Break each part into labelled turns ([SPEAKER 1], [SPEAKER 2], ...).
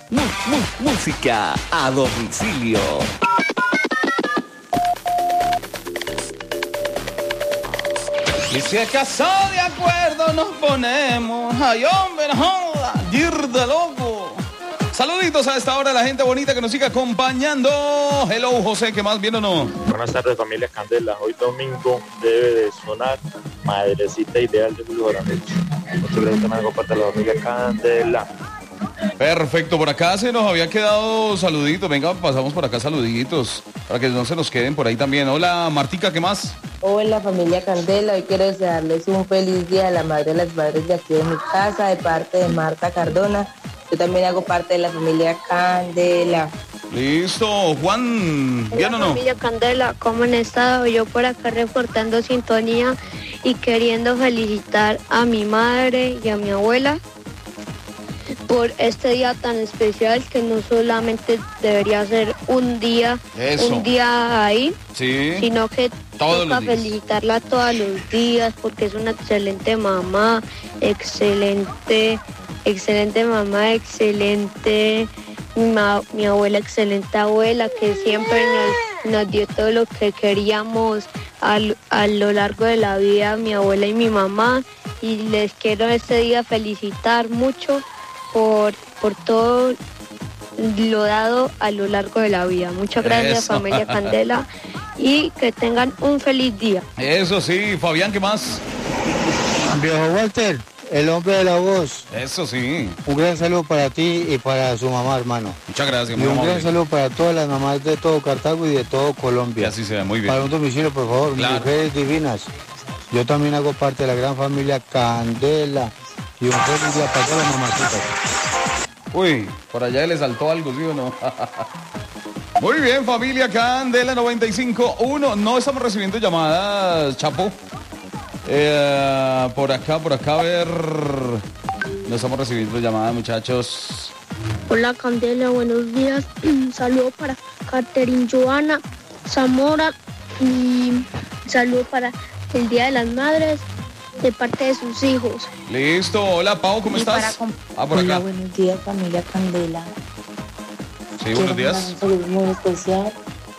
[SPEAKER 1] Música a domicilio.
[SPEAKER 2] Y si acaso de acuerdo nos ponemos, ay hombre, no joda, ir de loco. Saluditos a esta hora a la gente bonita que nos sigue acompañando. Hello, José, ¿qué más? ¿Bien o no?
[SPEAKER 3] Buenas tardes, familia Candela. Hoy domingo debe de sonar Madrecita Ideal de Julio Jaramillo. Muchas gracias, algo para la familia Candela.
[SPEAKER 2] Perfecto, por acá se nos había quedado saluditos. Venga, pasamos por acá saluditos para que no se nos queden por ahí también. Hola, Martica, ¿qué más?
[SPEAKER 4] Hola, familia Candela. Hoy quiero desearles un feliz día a la madre de las madres de aquí de mi casa, de parte de Marta Cardona. Yo también hago parte de la familia Candela.
[SPEAKER 2] Listo, Juan, ¿bien o no?
[SPEAKER 5] Familia Candela, ¿cómo han estado? Yo por acá reportando sintonía y queriendo felicitar a mi madre y a mi abuela por este día tan especial, que no solamente debería ser un día ahí,
[SPEAKER 2] sí,
[SPEAKER 5] sino que toca felicitarla todos los días, porque es una excelente mamá, excelente mamá, excelente mi abuela, excelente abuela, que siempre nos dio todo lo que queríamos a lo largo de la vida, mi abuela y mi mamá, y les quiero este día felicitar mucho por todo lo dado a lo largo de la vida. Muchas gracias,
[SPEAKER 2] Eso.
[SPEAKER 5] familia Candela, y que tengan un feliz día.
[SPEAKER 2] Eso sí, Fabián, ¿qué más?
[SPEAKER 6] Viejo Walter, el hombre de la voz.
[SPEAKER 2] Eso sí.
[SPEAKER 6] Un gran saludo para ti y para su mamá, hermano.
[SPEAKER 2] Muchas gracias,
[SPEAKER 6] Y un gran saludo para todas las mamás de todo Cartago y de todo Colombia.
[SPEAKER 2] Y así se ve, muy bien.
[SPEAKER 6] Para un domicilio, por favor,
[SPEAKER 2] Claro.
[SPEAKER 6] Mujeres divinas. Yo también hago parte de la gran familia Candela. Y un feliz día para todas las mamacitas.
[SPEAKER 2] Uy, por allá le saltó algo, ¿sí o no? Muy bien, familia Candela 95.1. No estamos recibiendo llamadas, Chapo. Por acá, a ver. No estamos recibiendo llamadas, muchachos.
[SPEAKER 5] Hola Candela, buenos días. Saludo para Catherine Joana Zamora y saludo para el Día de las Madres de parte de sus hijos.
[SPEAKER 2] Listo, hola Pau, ¿cómo estás? Por
[SPEAKER 4] Hola,
[SPEAKER 2] acá.
[SPEAKER 4] buenos días, familia Candela.
[SPEAKER 2] Sí, buenos
[SPEAKER 4] Quiero
[SPEAKER 2] días.
[SPEAKER 4] mandar un saludo muy especial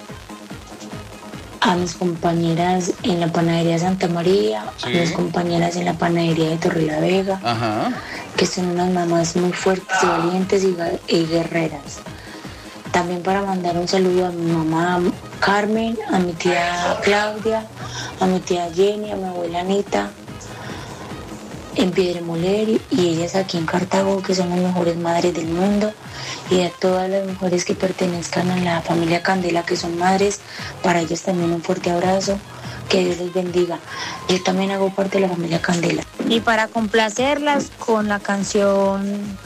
[SPEAKER 4] a mis compañeras en la panadería Santa María,
[SPEAKER 2] Sí.
[SPEAKER 4] a mis compañeras en la panadería de Torrelavega,
[SPEAKER 2] Ajá.
[SPEAKER 4] que son unas mamás muy fuertes y valientes y guerreras. También para mandar un saludo a mi mamá Carmen, a mi tía Claudia, a mi tía Jenny, a mi abuela Anita en Piedremoler y ellas aquí en Cartago, que son las mejores madres del mundo, y a todas las mujeres que pertenezcan a la familia Candela, que son madres, para ellas también un fuerte abrazo, que Dios les bendiga. Yo también hago parte de la familia Candela.
[SPEAKER 7] Y para complacerlas con la canción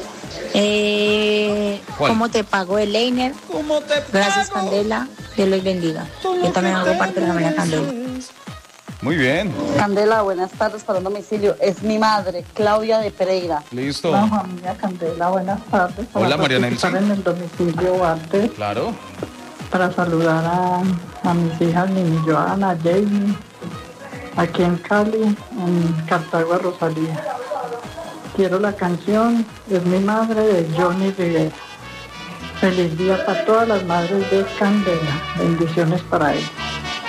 [SPEAKER 2] ¿Cuál?
[SPEAKER 7] ¿Cómo te pago, de Leiner?
[SPEAKER 2] ¿Cómo te
[SPEAKER 7] Gracias, Candela. Dios los bendiga. Yo también hago parte de la familia Candela.
[SPEAKER 2] Muy bien.
[SPEAKER 8] Candela, buenas tardes para un domicilio. Es mi madre, Claudia de Pereira.
[SPEAKER 2] Listo.
[SPEAKER 8] La familia Candela, buenas tardes. Para
[SPEAKER 2] Hola, María
[SPEAKER 8] participar
[SPEAKER 2] Nelson.
[SPEAKER 8] en el domicilio Walter,
[SPEAKER 2] Claro.
[SPEAKER 8] para saludar a mis hijas, Mini Joana, Jamie, aquí en Cali, en Cartago, Rosalía. Quiero la canción, es mi madre, de Johnny Rivera. Feliz día para todas las madres de Candela. Bendiciones para ellos.